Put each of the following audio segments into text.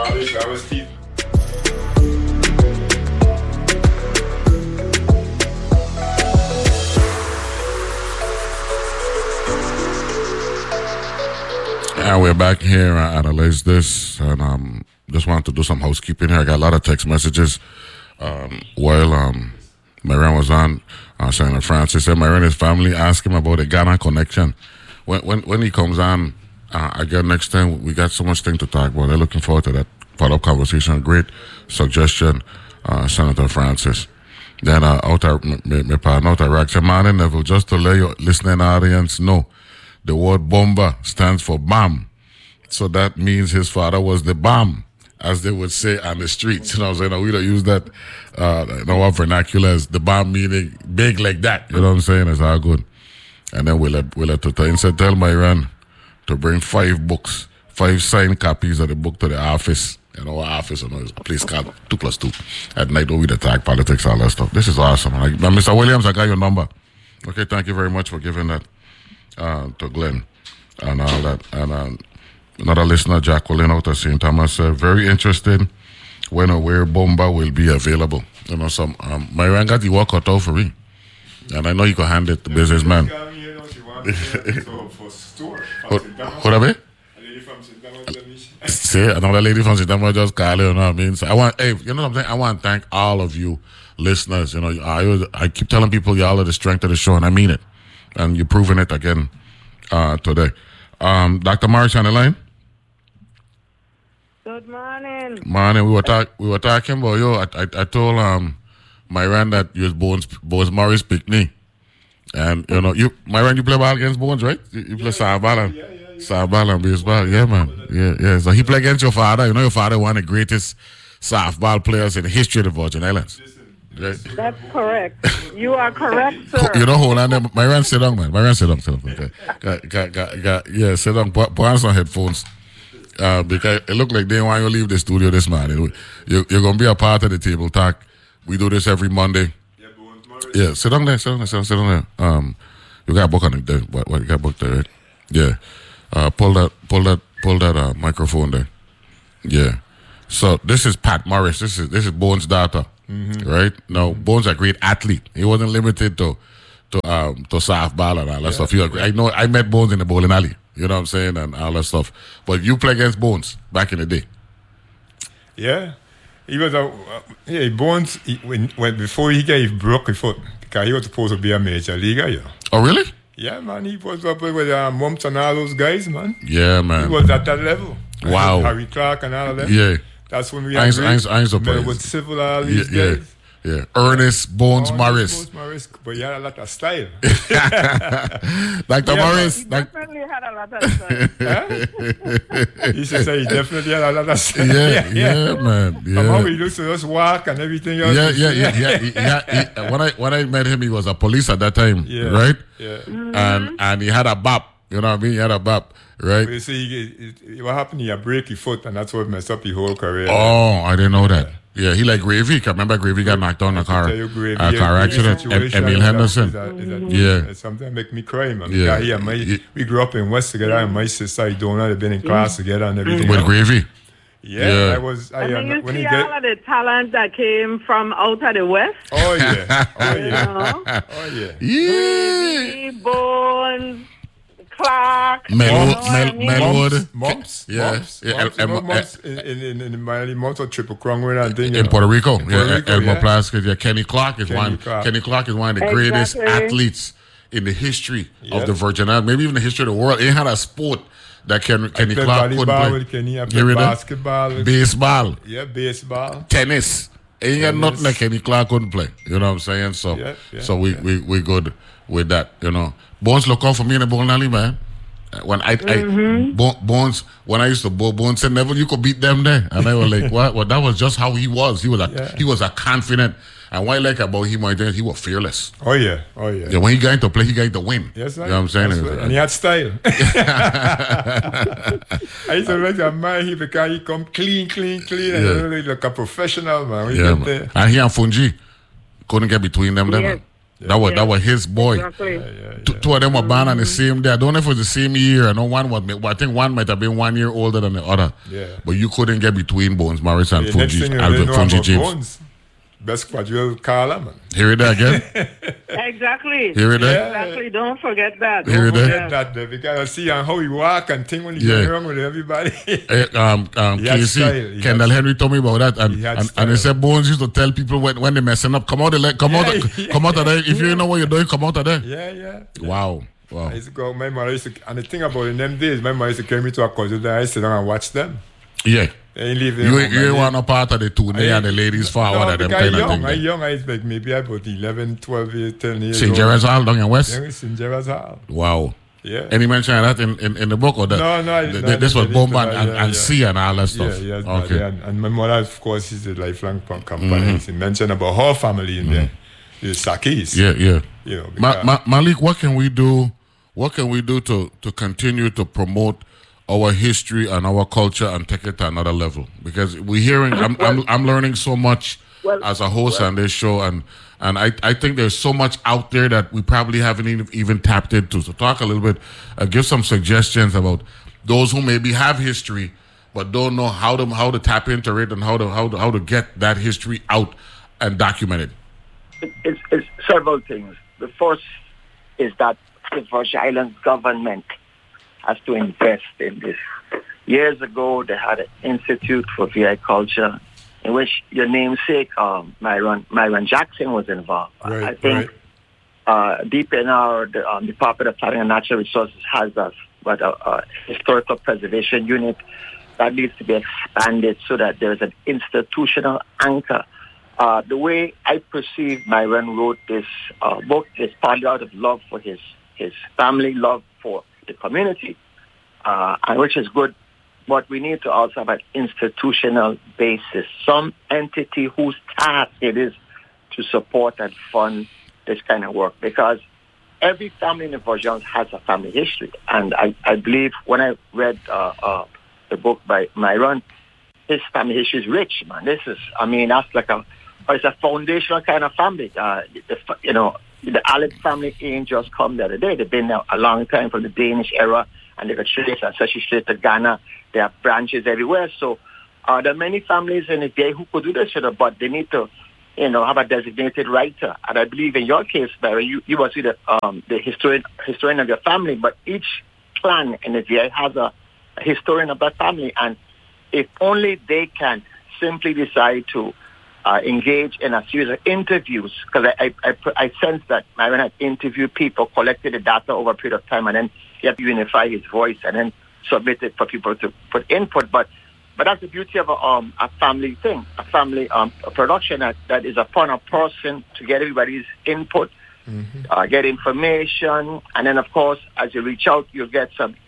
Polish, that was Steve. And we're back here and analyze this, and just wanted to do some housekeeping here. I got a lot of text messages while Myron was on Senator Francis. Said Myron and his family asked him about the Ghana connection. When he comes on again next time, we got so much thing to talk about. They're looking forward to that follow-up conversation. Great suggestion, Senator Francis. Then out of my partner out of Raksha Manning Neville, just to let your listening audience know, the word bomber stands for bomb. So that means his father was the bomb, as they would say on the streets. You know what I'm saying? We don't use that in our vernacular as the bomb, meaning big like that. You know what I'm saying? It's all good. And then we'll let Tutain said, tell Myron to bring 5 books, 5 signed copies of the book to the office. In our office, you know, it's a place called 2+2. At night, we attack politics, all that stuff. This is awesome. Mr. Williams, I got your number. Okay, thank you very much for giving that to Glenn and all that. And another listener, Jacqueline out of St. Thomas, said, very interested when or where Bomba will be available. You know, some Myron got the work cut out for me. And I know you can hand it to businessman. What are we? See, another lady from St. Thomas just called you know what I mean? So I want, hey, you know what I'm saying? I want to thank all of you listeners. You know, I keep telling people y'all are the strength of the show, and I mean it. And you're proving it again today. Dr. Morris on the line? Good morning. Morning. We were talking about you. I told Myron that you was Bones Morris Pickney. And you know, Myron, you play ball against Bones, right? You play softball and baseball. Yeah, man. Yeah. So he played against your father. You know your father one of the greatest softball players in the history of the Virgin Islands. Right. That's correct. You are correct, sir. You know, hold on there. Myron, sit down, man. Myron, sit down. Okay. Yeah, sit down. Put on some headphones. Because it looked like they want you to leave the studio this morning. You're going to be a part of the table talk. We do this every Monday. Yeah, sit down there. Sit down there. You got a book on it there. What you got a book there, right? Yeah. Pull that microphone there. Yeah. So this is Pat Morris. This is Bones' daughter. Mm-hmm. Right? No, Bones a great athlete. He wasn't limited to softball and all that stuff. I know I met Bones in the bowling alley. You know what I'm saying? And all that stuff. But you play against Bones back in the day. Yeah. He was Bones when before he broke his foot because he was supposed to be a major leaguer, yeah. Oh really? Yeah, man. He was up with Mumps and all those guys, man. Yeah, man. He was at that level. Wow. Harry Clark and all of them. Yeah. That's when we had with Civil, all these guys. Yeah. Ernest Bones Morris. Bones Morris, but he had a lot of style. Dr. Morris. He definitely had a lot of style. You should say he definitely had a lot of style. Yeah, man. Yeah. How he used to just walk and everything else. Yeah. When I met him, he was a police at that time, right? Yeah. Mm-hmm. And he had a bop. You know what I mean? He had a bop. Right. But you see, what happened? He break his foot, and that's what messed up his whole career. Oh, I didn't know that. Yeah, he like Gravy. I remember Gravy got knocked down in a car accident. Emil Henderson. It's something that make me cry, man. Yeah, we grew up in West together, and my sister, Donna, they've been in class together and everything. With Gravy. Yeah, you see all of the talent that came from out of the West. Oh yeah. Gravy, Bones, Clark, Melwood, Mumps. Mumps in Miami, Mumps or Triple Cromwell and thing. In Puerto Rico, Elmo Plaskett. Yeah, Kenny Clark is one. Kenny Clark is one of the greatest athletes in the history of the Virgin Islands, maybe even the history of the world. He had a sport that Kenny Clark couldn't play. With Kenny, I played basketball, baseball. Yeah, baseball, tennis. Ain't got nothing like Kenny Clark couldn't play. You know what I'm saying? So we good with that. You know. Bones look out for me in the bowling alley, man. When Bones, when I used to bowl, Bones said, Neville, you could beat them there. And I was like, what? Well, that was just how he was. He was a confident. And what I like about him, he was fearless. Oh yeah. Yeah, when he got into play, he got into win. Yes, you know what I'm saying? And he had style. I used to like admire him because he come clean, and really like a professional, man. Man. And he and Fungi couldn't get between them, man. That was his boy. Exactly. Two of them were born on the same day. I don't know if it was the same year. I know one was. I think one might have been 1 year older than the other. Yeah. But you couldn't get between Bones Morris and Fungi, Albert Fungi James. Bones, best quadrille Carla, man. Hear it again? Exactly. Hear it there? Exactly. Don't forget that. Hear it there? Forget that, there, because I see how he walk and think when he Yeah. get around with everybody. He had Casey, style. He Kendall had- Henry told me about that, He had and he style. said Bones used to tell people when they're messing up, come out of there, come out of there. If you know what you're doing, come out of there. Yeah. Wow. I used to go, my mother used to, and the thing about in them days, my mother used to carry me to a cousin that I sit down and watch them. Yeah. They ain't leave them You home, ain't man. want no part of the tune and the ladies forward and them because kind of thing. I young, I was like maybe about 11, 12 years, 10 years St. Gerard's Hall down in West? Yeah, St. Gerard's Hall. Wow. Yeah. Any mention of that in the book or that? No, this was I Bomba didn't, and yeah. C and all that stuff. Yeah, Okay. and my mother, of course, is a lifelong companion. She mentioned about her family in there, the Sakis. Yeah. You know, because, Malik, what can we do? What can we do to continue to promote our history and our culture and take it to another level? Because we're hearing, I'm learning so much as a host on this show, and I think there's so much out there that we probably haven't even tapped into. So talk a little bit, give some suggestions about those who maybe have history but don't know how to tap into it and how to get that history out and document it. It's several things. The first is that the Virgin Islands government has to invest in this. Years ago, they had an Institute for VI Culture in which your namesake, Myron Jackson, was involved. Right, I think DPNR, the Department of Planning and Natural Resources, has a historical preservation unit that needs to be expanded so that there is an institutional anchor. The way I perceive Myron wrote this book is partly out of love for his family, love for the community, and which is good. But we need to also have an institutional basis, some entity whose task it is to support and fund this kind of work. Because every family in the Virgins has a family history. And I believe when I read the book by Myron, his family history is rich, man. That's like it's a foundational kind of family. The Alec family ain't just come the other day. They've been there a long time from the Danish era, and they got trace, especially straight to Ghana. They have branches everywhere. So there are many families in the day who could do this, but they need to, have a designated writer. And I believe in your case, Barry, you must be the historian of your family, but each clan in the VA has a historian of that family. And if only they can simply decide to engage in a series of interviews, because I sense that Myron had interviewed people, collected the data over a period of time, and then he had to unify his voice and then submit it for people to put input. But that's the beauty of a family thing, a family production that is upon a person to get everybody's input, get information, and then, of course, as you reach out, you'll get some,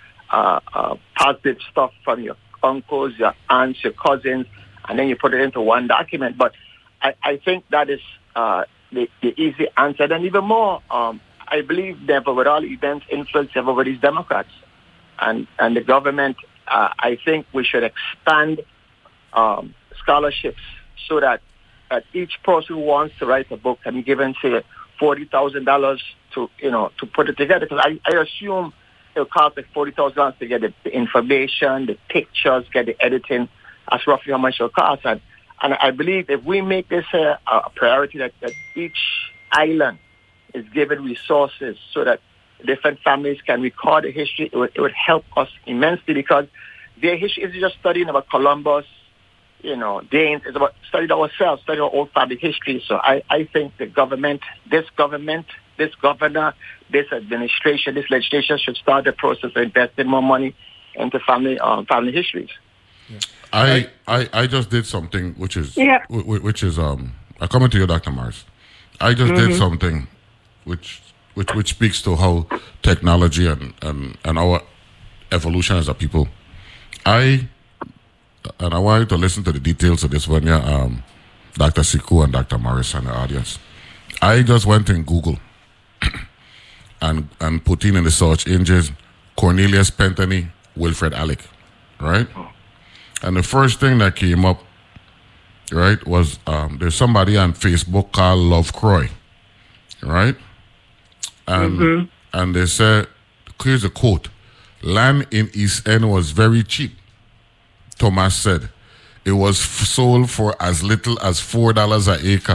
positive stuff from your uncles, your aunts, your cousins, and then you put it into one document. But I think that is the easy answer. And even more, I believe that with all events influence everybody's Democrats. And the government, I think we should expand scholarships so that each person who wants to write a book can be given, say, $40,000 to put it together. Because I assume it'll cost like $40,000 to get the information, the pictures, get the editing. That's roughly how much it'll cost. And I believe if we make this a priority, that each island is given resources so that different families can record the history, it would help us immensely, because their history isn't just studying about Columbus, Danes. It's about studying ourselves, studying our own family history. So I think the government, this governor, this administration, this legislation should start the process of investing more money into family histories. Yeah. I just did something which is I come to you, Dr. Morris. I just did something which speaks to how technology and our evolution as a people. I want you to listen to the details of this one, Dr. Siku and Dr. Morris and the audience. I just went in Google and put in the search engine Cornelius Pentany, Wilfred Alec, right? And the first thing that came up, right, was there's somebody on Facebook called Love Croy. right? And they said, here's a quote: "Land in East End was very cheap." Thomas said, "It was sold for as little as $4 an acre."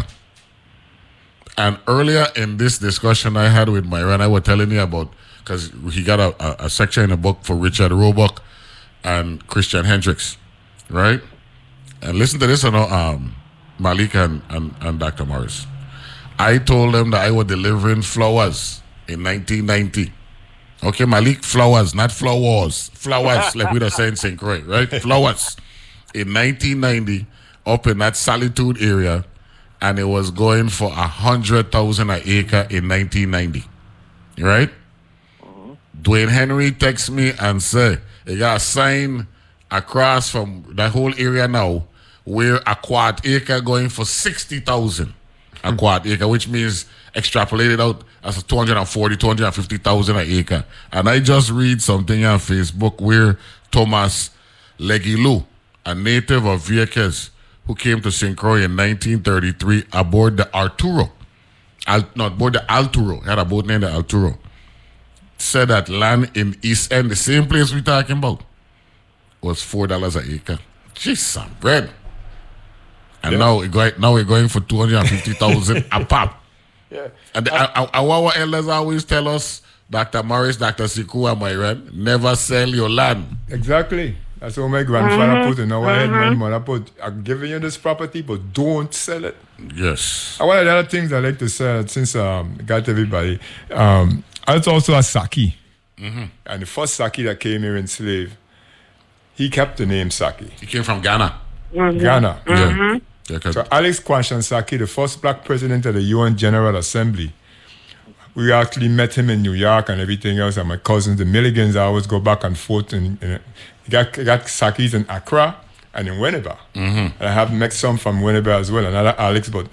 And earlier in this discussion I had with Myron, I was telling you about, because he got a section in the book for Richard Roebuck and Christian Hendricks, right? And listen to this, Malik and Dr. Morris. I told them that I was delivering flowers in 1990. Okay, Malik, flowers, not flowers. Flowers, like we were saying in St. Croix, right? Flowers. In 1990, up in that Solitude area, and it was going for $100,000 an acre in 1990, right? Dwayne Henry texts me and say, he got a sign across from that whole area now where a quart acre going for $60,000 a quart acre, which means extrapolated out as $250,000 an acre. And I just read something on Facebook where Thomas Legilu, a native of Vieques, who came to St. Croix in 1933 aboard the Arturo, aboard the Alturo, had a boat named the Alturo, said that land in East End, the same place we're talking about, was $4 an acre. Jeez, some bread. And now we're going for $250,000 a pop. Yeah. And our elders always tell us, Dr. Morris, Dr. Siku, and Myron, never sell your land. Exactly. That's what my grandfather put in our head. My mother put, I'm giving you this property, but don't sell it. Yes. And one of the other things I like to say, since got everybody, it's also a Saki. And the first Saki that came here enslaved, he kept the name Saki. He came from Ghana. Ghana. Yeah. So Alex Kwashiorkor Saki, the first black president of the UN General Assembly, we actually met him in New York and everything else. And my cousins, the Milligans, I always go back and forth. And got Sakis in Accra and in Winneba. And I have met some from Winneba as well. Another Alex, but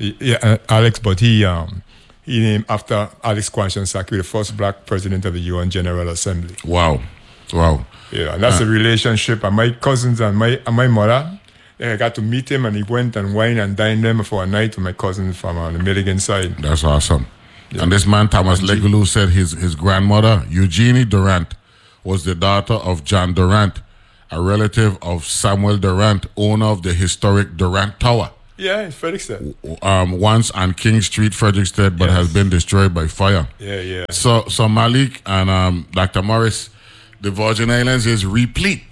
he named after Alex Kwashiorkor Saki, the first black president of the UN General Assembly. Wow. Yeah, and that's the relationship. And my cousins and my mother, I got to meet him, and he went and wine and dined them for a night with my cousins from the Milligan side. That's awesome. Yeah. And this man, Thomas Legilu, said his grandmother, Eugenie Durant, was the daughter of John Durant, a relative of Samuel Durant, owner of the historic Durant Tower. Yeah, in Frederickstead. Once on King Street, Frederickstead, but has been destroyed by fire. Yeah. So Malik and Dr. Morris, the Virgin Islands is replete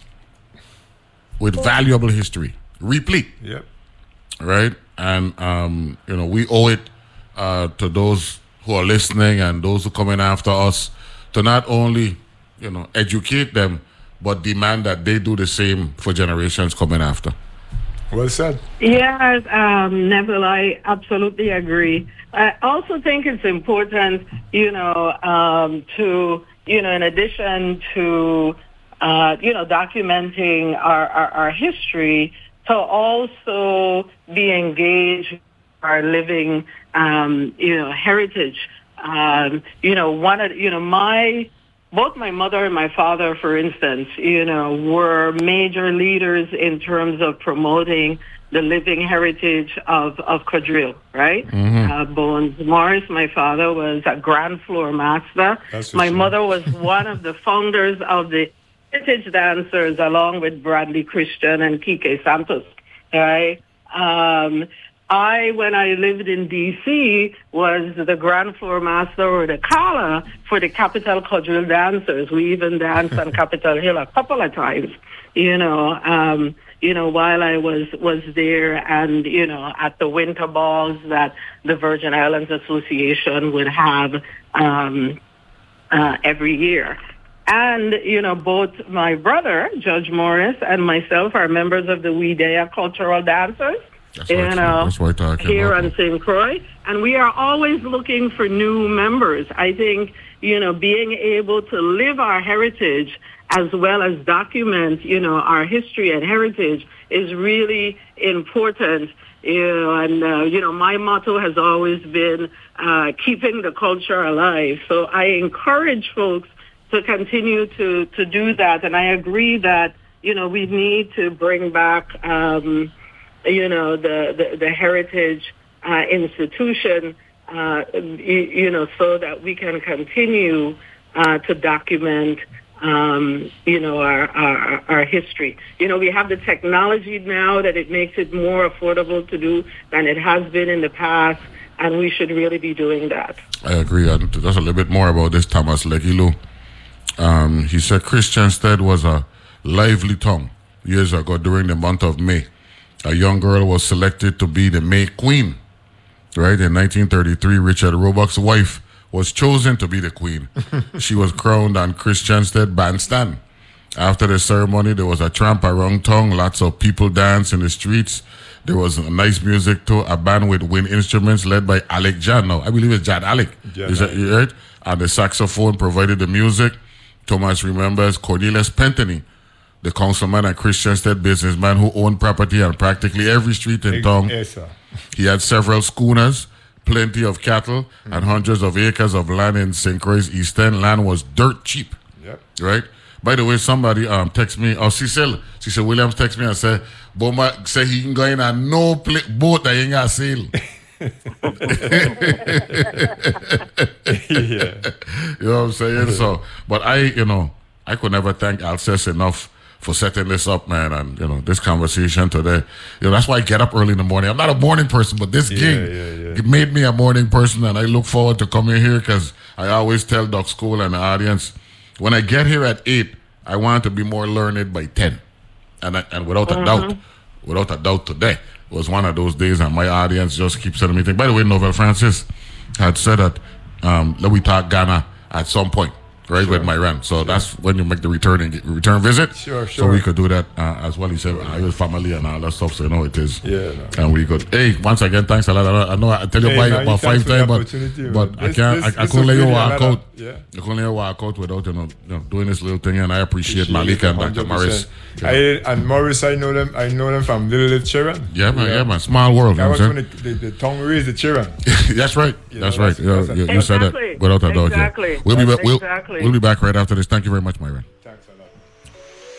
with valuable history. Replete. Yep. Right? And, we owe it to those who are listening and those who are coming after us to not only, educate them, but demand that they do the same for generations coming after. Well said. Yes, Neville, I absolutely agree. I also think it's important, to, in addition to, documenting our history, to also be engaged in our living, heritage. Both my mother and my father, for instance, were major leaders in terms of promoting the living heritage of quadrille, right? Bones Morris, my father, was a grand floor master. My mother was one of the founders of the heritage dancers, along with Bradley Christian and Kike Santos, right? When I lived in D.C., was the grand floor master or the kala for the Capitol Quadrille dancers. We even danced on Capitol Hill a couple of times, while I was there, and, at the winter balls that the Virgin Islands Association would have every year. And, both my brother, Judge Morris, and myself are members of the Widea Cultural Dancers. That's what here on St. Croix, and we are always looking for new members. I think, being able to live our heritage as well as document, our history and heritage is really important. My motto has always been keeping the culture alive. So I encourage folks to continue to do that, and I agree that, we need to bring back the heritage institution so that we can continue to document, our history. We have the technology now that it makes it more affordable to do than it has been in the past, and we should really be doing that. I agree. And just a little bit more about this Thomas Legilu. He said Christiansted was a lively town years ago during the month of May. A young girl was selected to be the May Queen. Right, in 1933, Richard Roebuck's wife was chosen to be the queen. She was crowned on Christiansted Bandstand. After the ceremony, there was a tramp around town, lots of people danced in the streets. There was nice music too, a band with wind instruments led by Alec Jan. No, I believe it's Jan Alec. Is that right? And the saxophone provided the music. Thomas remembers Cornelius Pentany, the councilman and Christiansted businessman who owned property on practically every street in town. Yes, sir. He had several schooners, plenty of cattle, and hundreds of acres of land in St. Croix East End. Land was dirt cheap. Yep. Right? By the way, somebody text me, Cecil Williams text me and said, Boma say he can go in a no boat that ain't got sail. Yeah. You know what I'm saying? So, but I could never thank Alcest enough for setting this up, man, and this conversation today. That's why I get up early in the morning. I'm not a morning person, but this gig it made me a morning person, and I look forward to coming here because I always tell Doc School and the audience, when I get here at 8, I want to be more learned by 10, and without a doubt, today was one of those days, and my audience just keeps sending me things. By the way, Novell Francis had said that let we talk Ghana at some point. Right, sure. With my rent. So that's when you make the return visit. Sure. So we could do that as well. He said, with family and all that stuff. So it is. Yeah. No. And we could. Hey, once again, thanks a lot. I know I tell you about 5 times, but I can't. I couldn't let you walk out. Yeah. I couldn't let you walk out without doing this little thing. And I appreciate Malika and Dr. Morris. And Morris, I know them from Little Children. Yeah, man. Small world. That was when the tongue raised the children. That's right. That's right. You said that without a doubt. Exactly. We'll be back right after this. Thank you very much, Myron. Thanks.